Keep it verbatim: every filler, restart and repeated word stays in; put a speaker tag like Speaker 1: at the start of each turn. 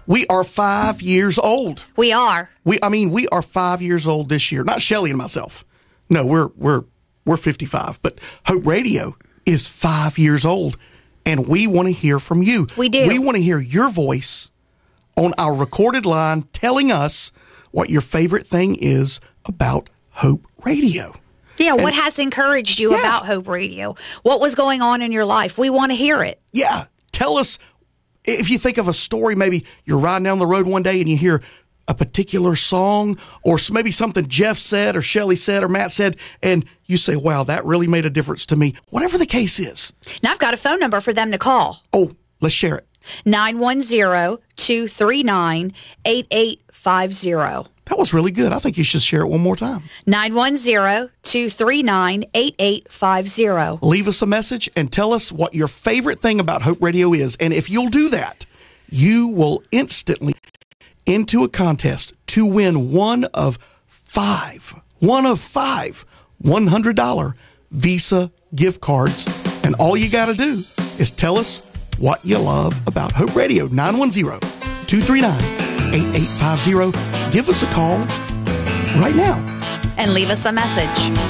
Speaker 1: We are five years old.
Speaker 2: We are.
Speaker 1: We, I mean, we are five years old this year. Not Shelley and myself. No, we're we're we're fifty-five. But Hope Radio is five years old, and we want to hear from you.
Speaker 2: We do.
Speaker 1: We want to hear your voice on our recorded line telling us what your favorite thing is about Hope Radio.
Speaker 2: Yeah,
Speaker 1: And-
Speaker 2: what has encouraged you
Speaker 1: Yeah.
Speaker 2: about Hope Radio? What was going on in your life? We want to hear it.
Speaker 1: Yeah, tell us if you think of a story. Maybe you're riding down the road one day and you hear a particular song, or s- maybe something Jeff said or Shelley said or Matt said, and you say, wow, that really made a difference to me. Whatever the case is.
Speaker 2: Now, I've got a phone number for them to call.
Speaker 1: Oh, let's share it.
Speaker 2: nine one zero, two three nine, eight eight five zero.
Speaker 1: That was really good. I think you should share it one more time.
Speaker 2: nine one zero, two three nine, eight eight five zero.
Speaker 1: Leave us a message and tell us what your favorite thing about Hope Radio is. And if you'll do that, you will instantly into a contest to win one of five, one of five one hundred dollars Visa gift cards. And all you got to do is tell us what you love about Hope Radio. nine one zero, two three nine, eight eight five zero. Give us a call right now.
Speaker 2: And leave us a message.